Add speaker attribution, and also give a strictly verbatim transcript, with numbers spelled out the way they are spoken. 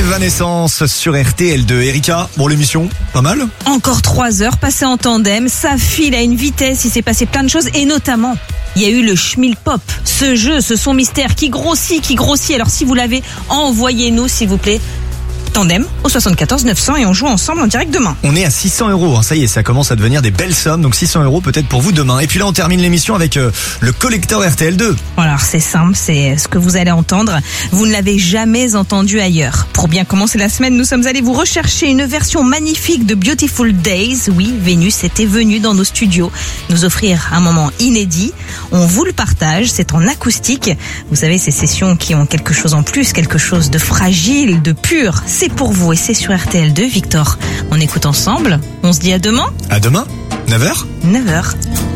Speaker 1: Evanescence sur R T L deux. Erika, bon l'émission, pas mal.
Speaker 2: Encore trois heures passées en tandem, ça file à une vitesse, il s'est passé plein de choses et notamment, il y a eu le Schmilpop. Ce jeu, ce son mystère qui grossit, qui grossit. Alors si vous l'avez, envoyez-nous s'il vous plaît. Tandem au soixante-quatorze neuf cents et on joue ensemble en direct demain.
Speaker 1: On est à six cents euros, hein. Ça y est, ça commence à devenir des belles sommes, donc six cents euros peut-être pour vous demain. Et puis là on termine l'émission avec euh, le collector R T L deux.
Speaker 2: Voilà, alors c'est simple, c'est ce que vous allez entendre. Vous ne l'avez jamais entendu ailleurs. Pour bien commencer la semaine, nous sommes allés vous rechercher une version magnifique de Beautiful Days. Oui, Vénus était venue dans nos studios nous offrir un moment inédit. On vous le partage, c'est en acoustique. Vous savez, ces sessions qui ont quelque chose en plus, quelque chose de fragile, de pur. C'est pour vous et c'est sur R T L deux, Victor. On écoute ensemble. On se dit à demain.
Speaker 1: À demain, neuf heures.
Speaker 2: neuf heures.